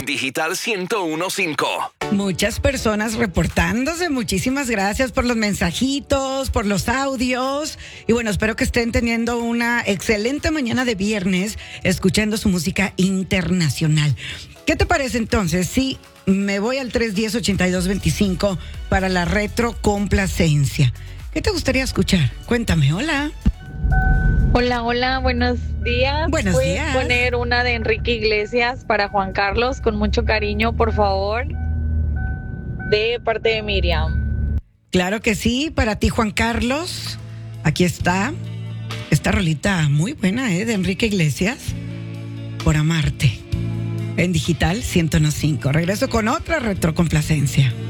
Digital 101.5. Muchas personas reportándose. Muchísimas gracias por los mensajitos, por los audios. Y bueno, espero que estén teniendo una excelente mañana de viernes escuchando su música internacional. ¿Qué te parece entonces si me voy al 310-8225 para la retrocomplacencia? ¿Qué te gustaría escuchar? Cuéntame, hola. Hola, buenos días. Buenos días. Voy a poner una de Enrique Iglesias para Juan Carlos, con mucho cariño, por favor, de parte de Miriam. Claro que sí, para ti, Juan Carlos. Aquí está esta rolita muy buena, de Enrique Iglesias, Por Amarte, en Digital 101.5. Regreso con otra retrocomplacencia.